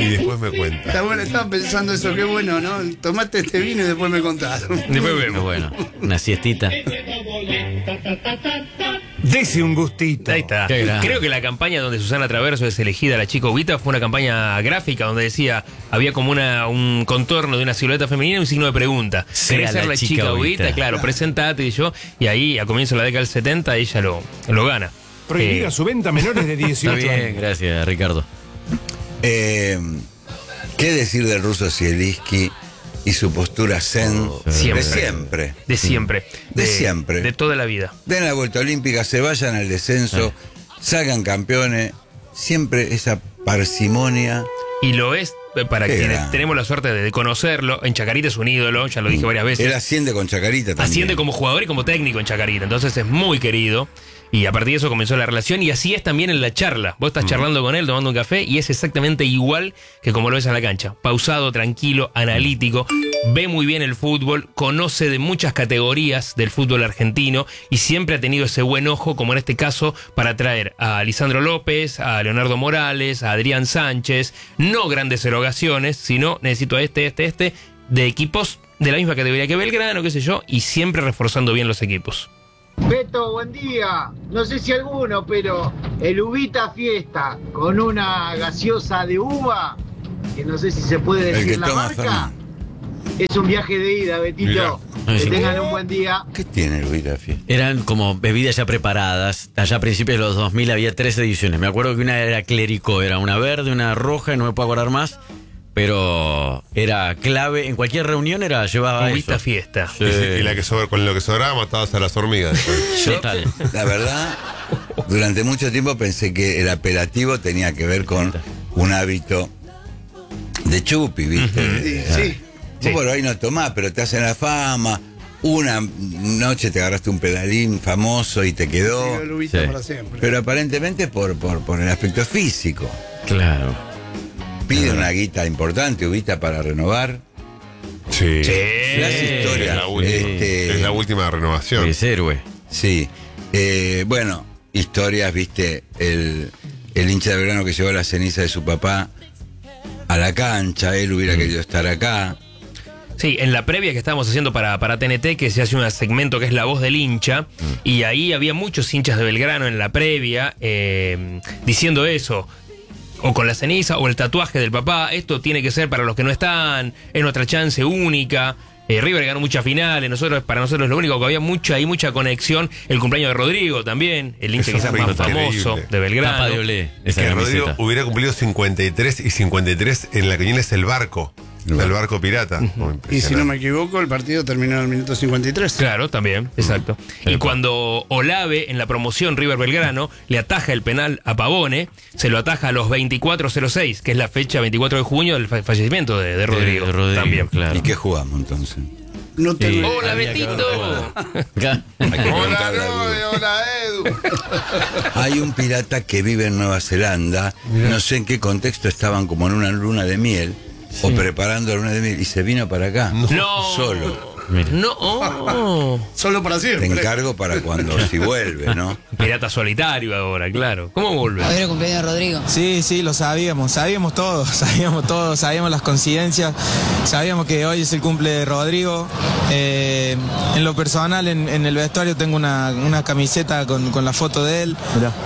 y después me cuentas. Está bueno, estaba pensando eso, qué bueno, ¿no? Tomate este vino y después me contás. Después vemos. Bueno, una siestita. Dese un gustito. Ahí está. Creo que la campaña donde Susana Traverso es elegida la chica Ubita fue una campaña gráfica donde decía, había como un contorno de una silueta femenina y un signo de pregunta. ¿Querés ser la chica Ubita? Claro, presentate y ahí a comienzo de la década del 70 ella lo gana. Prohibida su venta a menores de 18 Está bien, años. gracias, Ricardo. ¿Qué decir del ruso Zielinski y su postura zen Siempre. de siempre? De siempre. De siempre. De toda la vida. Den la vuelta olímpica, se vayan al descenso, salgan campeones, siempre esa parsimonia. Y lo es para Qué quienes gran. tenemos la suerte de conocerlo. En Chacarita es un ídolo, ya lo dije varias veces. Él asciende con Chacarita también. Asciende como jugador y como técnico en Chacarita, entonces es muy querido. Y a partir de eso comenzó la relación y así es también en la charla. Vos estás charlando con él, tomando un café y es exactamente igual que como lo ves en la cancha. Pausado, tranquilo, analítico, ve muy bien el fútbol, conoce de muchas categorías del fútbol argentino y siempre ha tenido ese buen ojo, como en este caso, para traer a Lisandro López, a Leonardo Morales, a Adrián Sánchez. No grandes erogaciones, sino necesito a este, de equipos de la misma categoría que Belgrano, qué sé yo, y siempre reforzando bien los equipos. Beto, buen día. No sé si alguno, pero el Ubita Fiesta con una gaseosa de uva, que no sé si se puede El decir que la toma marca, Fernet. es un viaje de ida, Betito. Mirá. Que Sí. tengan un buen día. ¿Qué tiene el Ubita Fiesta? Eran como bebidas ya preparadas. Allá a principios de los 2000 había 3 ediciones. Me acuerdo que una era clérico, era una verde, una roja, y no me puedo acordar más. Pero era clave, en cualquier reunión llevaba Ubita eso. Fiesta. Sí. Y la que con lo que sobraba matabas a las hormigas después. Yo, Total. la verdad, durante mucho tiempo pensé que el apelativo tenía que ver con un hábito de chupi, ¿viste? Sí. Vos por ahí no tomás, pero te hacen la fama. Una noche te agarraste un pedalín famoso y te quedó. El Ubita Sí. para siempre. Pero aparentemente por el aspecto físico. Claro. Pide una guita importante, Ubita, para renovar. Sí. Las Es historias. la última, es la última renovación. Es héroe. Sí. Bueno, historias, viste, el hincha de Belgrano que llevó la ceniza de su papá a la cancha, él hubiera querido estar acá. Sí, en la previa que estábamos haciendo para TNT, que se hace un segmento que es La Voz del Hincha, y ahí había muchos hinchas de Belgrano en la previa diciendo eso. O con la ceniza o el tatuaje del papá, esto tiene que ser para los que no están, es nuestra chance única. River ganó muchas finales, para nosotros es lo único que había mucha conexión. El cumpleaños de Rodrigo también, el hincha Eso quizás fue más increíble. famoso de Belgrano. Tapa de Olé. Es Esa que Rodrigo camiseta. hubiera cumplido 53 y 53 en la que viene es el barco. El barco pirata. Y si no me equivoco, el partido terminó en el minuto 53. Claro, también, exacto. Y cuando Olave, en la promoción River Belgrano, le ataja el penal a Pavone, se lo ataja a los 24:06, que es la fecha 24 de junio del fallecimiento de Rodrigo. De Rodrigo, también. claro. ¿Y qué jugamos entonces? No te Sí. ¡Hola, Había que Betito! Claro. Hay que Hola, contarle algo. hola, Edu. Hay un pirata que vive en Nueva Zelanda, no sé en qué contexto, estaban como en una luna de miel, o preparando la luna de miel, y se vino para acá. No. Solo. Mira. No, oh. Solo para Te siempre. encargo para cuando si vuelve, ¿no? Pirata solitario ahora, claro. ¿Cómo vuelve? Hoy era el cumpleaños de Rodrigo. Sí, lo sabíamos todo, sabíamos las coincidencias, sabíamos que hoy es el cumple de Rodrigo. En lo personal, en el vestuario tengo una camiseta con la foto de él.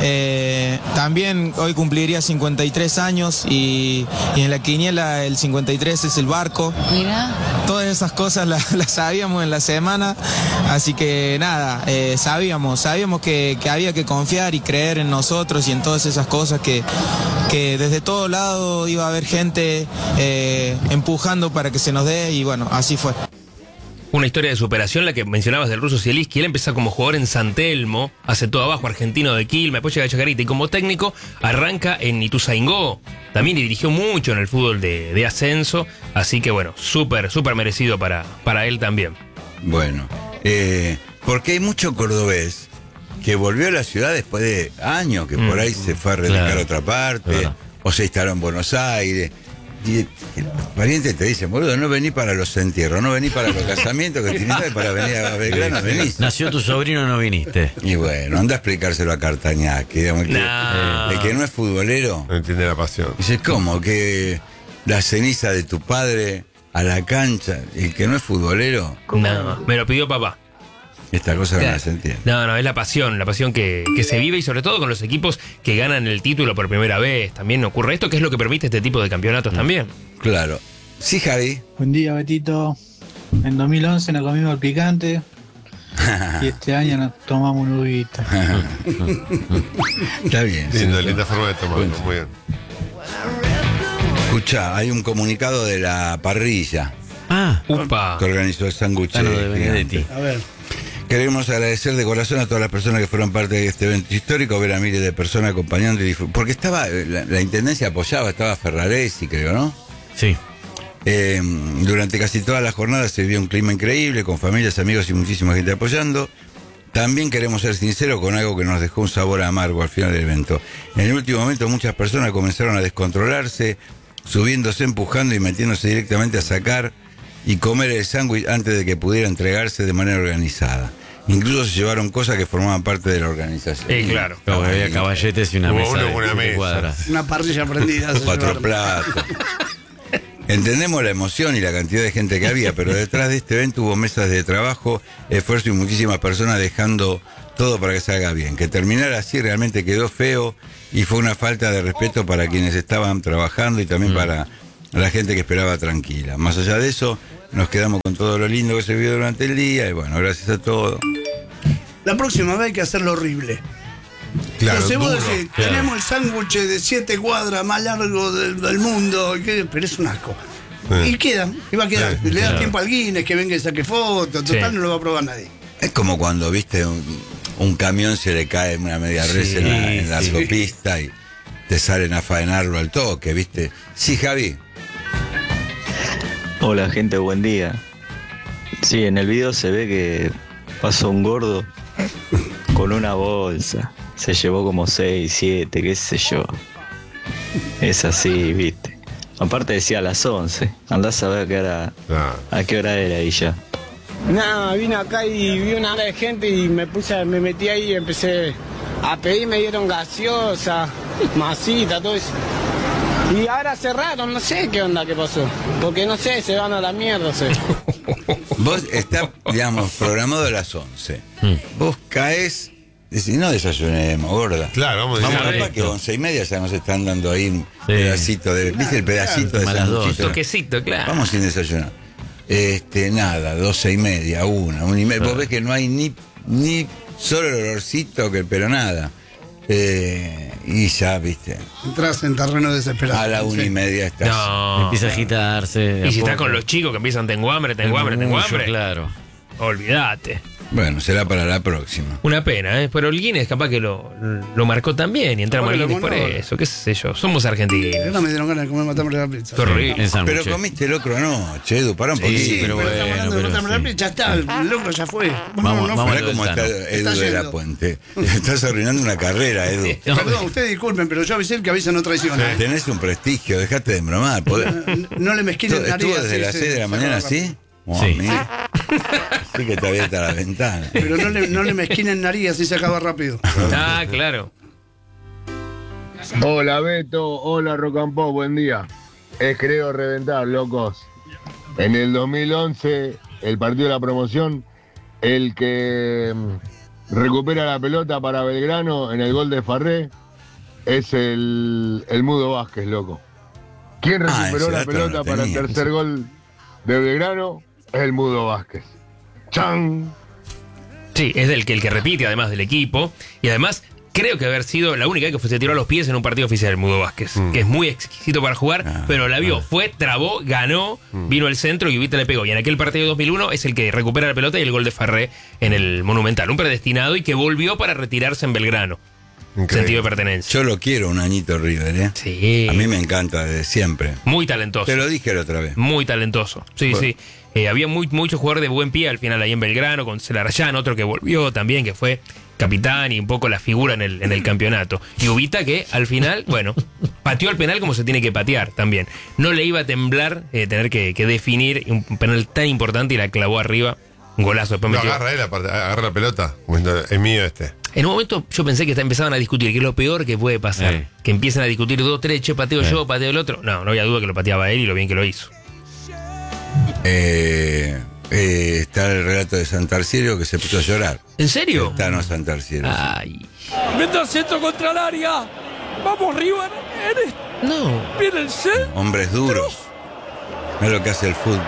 También hoy cumpliría 53 años y en la quiniela el 53 es el barco. Mira. Todas esas cosas las sabíamos en la semana, así que nada, sabíamos que había que confiar y creer en nosotros y en todas esas cosas que desde todo lado iba a haber gente empujando para que se nos dé y bueno, así fue. Una historia de superación, la que mencionabas del ruso Zielinski. Él empezó como jugador en San Telmo, hace todo abajo, Argentino de Quilmes, después llega a Chacarita y como técnico arranca en Ituzaingó. También dirigió mucho en el fútbol de ascenso, así que bueno, súper merecido para él también. Bueno, porque hay mucho cordobés que volvió a la ciudad después de años, que por ahí se fue a radicar Claro. a otra parte, Verdad. o se instaló en Buenos Aires. Y el pariente te dice, boludo, no vení para los entierros, no vení para los casamientos que tenés, para venir a Belgrano, venís. Nació tu sobrino, no viniste. Y bueno, anda a explicárselo a Cartañá, que digamos que No. el que no es futbolero, No entiende la pasión. dice, ¿cómo? Que la ceniza de tu padre a la cancha. El que no es futbolero, No, me lo pidió papá. esta cosa no la sentía. No, es la pasión que se vive y sobre todo con los equipos que ganan el título por primera vez. También ocurre esto, que es lo que permite este tipo de campeonatos también. Claro. Sí, Javi. Buen día, Betito. En 2011 nos comimos el picante y este año nos tomamos un uvita. Está bien. Linda forma de tomarlo, muy bien. Escucha, hay un comunicado de la parrilla Upa. que organizó el sándwich. Tano de Benedetti. A ver. Queremos agradecer de corazón a todas las personas que fueron parte de este evento histórico, ver a miles de personas acompañando y disfrutando. Porque estaba, la intendencia apoyaba, estaba Ferraresi, creo, ¿no? Sí. Durante casi toda la jornada se vio un clima increíble, con familias, amigos y muchísima gente apoyando. También queremos ser sinceros con algo que nos dejó un sabor amargo al final del evento. En el último momento muchas personas comenzaron a descontrolarse, subiéndose, empujando y metiéndose directamente a sacar y comer el sándwich antes de que pudiera entregarse de manera organizada. Incluso se llevaron cosas que formaban parte de la organización. Claro. Como había caballetes y una Hubo mesa uno de con una 7 mesa. cuadras. Una parrilla prendida. se 4 llevaron. platos. Entendemos la emoción y la cantidad de gente que había, pero detrás de este evento hubo mesas de trabajo, esfuerzo y muchísimas personas dejando todo para que salga bien. Que terminara así realmente quedó feo y fue una falta de respeto para quienes estaban trabajando y también para la gente que esperaba tranquila. Más allá de eso, nos quedamos con todo lo lindo que se vio durante el día y bueno, gracias a todos. La próxima vez hay que hacerlo horrible. Claro, Entonces vos duro. decís, tenemos el sándwich de 7 cuadras más largo del mundo, pero es un asco. Y queda, y va a quedar. Sí, Le das claro. tiempo al Guinness que venga y saque fotos, total Sí. no lo va a probar nadie. Es como cuando, viste, un camión se le cae una media res en la sí. autopista y te salen a faenarlo al toque, viste. Sí, Javi. Hola gente, buen día. Sí, en el video se ve que pasó un gordo con una bolsa. Se llevó como 6, 7, qué sé yo. Es así, viste. Aparte decía a las 11. Andás a ver a qué hora era ahí ya. Nada, vine acá y vi una hora de gente y me metí ahí y empecé a pedir, me dieron gaseosa, masita, todo eso. Y ahora cerraron, no sé qué onda que pasó. Porque no sé, se van a la mierda, sé. Vos estás, digamos, programado a las 11. Vos caes, decís, no desayunemos, gorda. Claro, vamos a Vamos decir. capaz que 11:30 ya nos están dando ahí un pedacito de. ¿Viste el pedacito de Como a las sanguchito? Toquecito, claro. Vamos sin desayunar. Nada, 12:30, 1:30. Vos ves que no hay ni solo el olorcito, pero nada. Y ya, viste. Entras en terreno desesperado. A la 1:30 estás. No. Empieza a agitarse. de a Y si estás poco. con los chicos que empiezan, tengo hambre, El murmullo, hambre. Claro. Olvídate. Bueno, será para la próxima. Una pena, ¿eh? Pero el Guinness capaz que lo marcó también y entramos al Bueno, Guinness por bueno. eso, qué sé yo. Somos argentinos. Ahora me dieron ganas de comer matambre la pizza. Qué horrible. El sándwich. Pero comiste locro anoche, Edu, pará un Sí, poquito. Sí, pero pero, bueno, estamos hablando de pero matambre la sí. pizza, ya está, el logro ya fue. Vamos no, a Mirá lo cómo del está Tano. Edu Está de la yendo. Puente. Estás arruinando una carrera, Edu. Perdón, ustedes disculpen, pero yo avisé el que avisa no traiciona. Tenés un prestigio, dejate de embromar. No le mezquinen nariz. ¿Estuvo desde así, las sí, 6 de la se mañana agarra. así? Sí. Mira. Sí que está abierta la ventana. Pero no le mezquinen nariz, así se acaba rápido. Ah, claro. Hola Beto, hola Rock and Pop, buen día. Es creo reventar, locos. En el 2011, el partido de la promoción, el que recupera la pelota para Belgrano en el gol de Farré es el Mudo Vázquez, loco. ¿Quién recuperó ese la dato pelota no lo para el tenía. tercer gol de Belgrano? Es el Mudo Vázquez. ¡Chan! Sí, es el que repite además del equipo. Y además, creo que haber sido la única que se tiró a los pies en un partido oficial, el Mudo Vázquez. Que es muy exquisito para jugar, pero la vio. Fue, trabó, ganó, vino al centro y Ubita le pegó. Y en aquel partido de 2001 es el que recupera la pelota y el gol de Farré en el Monumental. Un predestinado y que volvió para retirarse en Belgrano. Increíble. Sentido de pertenencia. Yo lo quiero, un añito River, ¿eh? Sí. A mí me encanta desde siempre. Muy talentoso. Te lo dije la otra vez. Muy talentoso. Sí, Bueno. sí. Había muchos jugadores de buen pie al final ahí en Belgrano, con Celarayán, otro que volvió también, que fue capitán y un poco la figura en el campeonato. Y Ubita que al final, bueno, pateó el penal como se tiene que patear también. No le iba a temblar tener que definir un penal tan importante y la clavó arriba. Un golazo. Después Lo metió. agarra él, aparte, agarra la pelota. Como diciendo, es mío este. En un momento yo pensé que empezaban a discutir, que es lo peor que puede pasar. Que empiecen a discutir 2-3, che, pateo yo, pateo el otro. No había duda que lo pateaba él y lo bien que lo hizo. Está el relato de Santarciero que se puso a llorar. ¿En serio? Está no Santarciero. Ay. Meta centro contra el área. Vamos, River. No. Viene el set. Hombres duros. No es lo que hace el fútbol.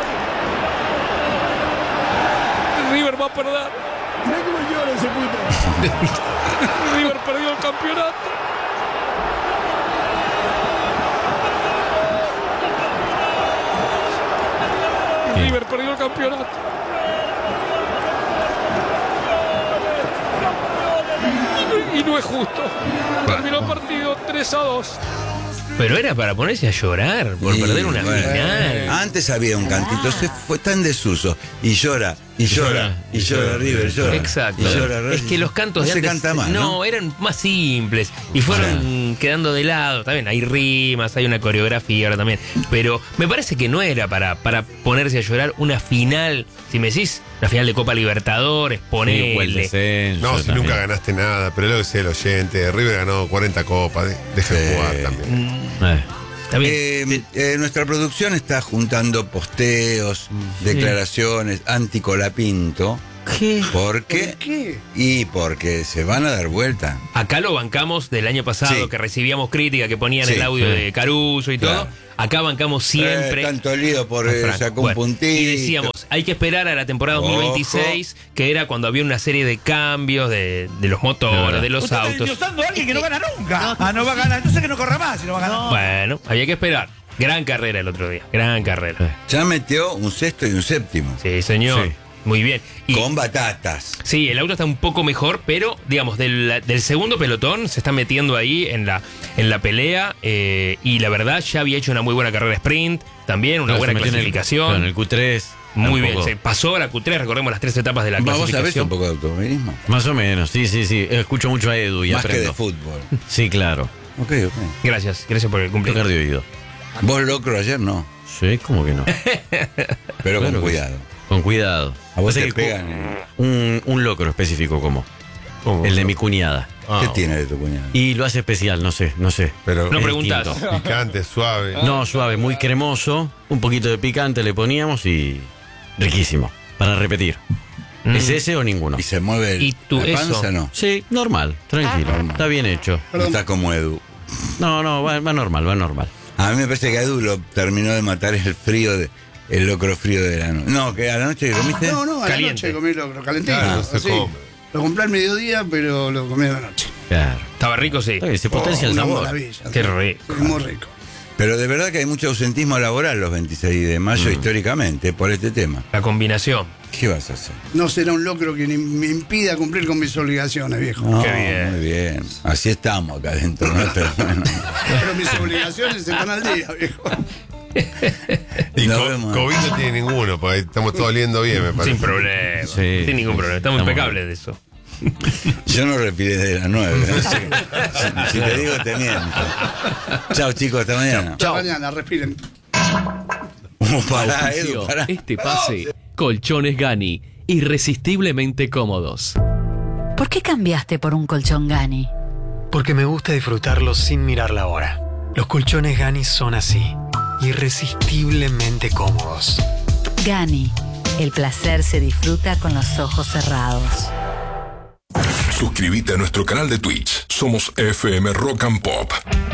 River va a perder. Mirá cómo llora ese puto. River perdió el campeonato. River perdió el campeonato. Y no es justo. Terminó el partido 3-2. Pero era para ponerse a llorar por perder una final. Antes había un cantito, se fue tan en desuso. Y llora, y llora, y llora River, llora. Exacto. Y llora, Es que los cantos no de se antes canta más, ¿no? eran más simples y fueron quedando de lado. También hay rimas, hay una coreografía ahora también. Pero me parece que no era para ponerse a llorar una final. Si me decís, una final de Copa Libertadores, ponele. No, si nunca ganaste nada, pero es lo que sea el oyente. River ganó 40 copas, deja de jugar también. Nuestra producción está juntando posteos, declaraciones anti-Colapinto. ¿Qué? ¿Por qué? ¿Por qué? Y porque se van a dar vuelta. Acá lo bancamos del año pasado, Sí. que recibíamos crítica, que ponían Sí, el audio sí. de Caruso y todo. Acá bancamos siempre. Tanto lío por a Franco. sacó un puntito. Y decíamos, hay que esperar a la temporada 2026, que era cuando había una serie de cambios de los motores, de los Usted está autos. endiosando a alguien que no gana nunca. No va a ganar. Entonces que no corra más si no va a ganar. Bueno, había que esperar. Gran carrera el otro día, gran carrera. Ya metió un sexto y un séptimo. Sí, señor. Sí. Muy bien. Y, con batatas. Sí, el auto está un poco mejor, pero digamos, del segundo pelotón se está metiendo ahí en la pelea y la verdad ya había hecho una muy buena carrera sprint, también una buena clasificación. En el Q3. Muy bien, se pasó a la Q3, recordemos las 3 etapas de la ¿Vos clasificación. sabés un poco de automovilismo? Más o menos, sí. Escucho mucho a Edu y Más aprendo. que de fútbol. Sí, claro. Ok. Gracias por el cumpleaños. Tocar de oído. ¿Vos locro ayer no? Sí, ¿cómo que no? Pero Claro con que cuidado. Con cuidado. A vos Pasa te que pegan. un locro específico como. El de mi cuñada. ¿Qué tiene de tu cuñada? Y lo hace especial, no sé. Pero No es preguntás. distinto. Picante, suave. No, suave, muy cremoso. Un poquito de picante le poníamos y riquísimo. Para repetir. ¿Es ese o ninguno? ¿Y se mueve ¿Y tú la panza eso? no? Sí, normal, tranquilo. Está bien hecho. No está como Edu. No, va normal, va normal. A mí me parece que a Edu lo terminó de matar el frío, el locro frío de la noche. No, que a la noche comiste. No, a la noche comí lo calentito. Claro, no se así. come. Lo compré al mediodía, pero lo comí a la noche. Claro. Estaba rico, sí. Está bien, se potencia el Una sabor. maravilla. Qué rico. Es muy rico. Pero de verdad que hay mucho ausentismo laboral los 26 de mayo históricamente por este tema. La combinación. ¿Qué vas a hacer? No será un locro que me impida cumplir con mis obligaciones, viejo. No, Qué bien. Muy bien. Así estamos acá adentro. ¿no? Pero mis obligaciones están al día, viejo. Y Nos vemos. COVID no tiene ninguno, porque ahí estamos todos oliendo bien, me parece. Sin problema. Sí, Sin ningún sí, problema. Estamos estamos impecables de eso. Yo no respiré de las 9. Si te digo, te miento. Chao, chicos, hasta mañana. Hasta mañana, respiren. Pará, Edu, pará. Este pase, Colchones Gani, irresistiblemente cómodos. ¿Por qué cambiaste por un colchón Gani? Porque me gusta disfrutarlo sin mirar la hora. Los colchones Gani son así, irresistiblemente cómodos. Gani, el placer se disfruta con los ojos cerrados. Suscríbete a nuestro canal de Twitch. Somos FM Rock and Pop.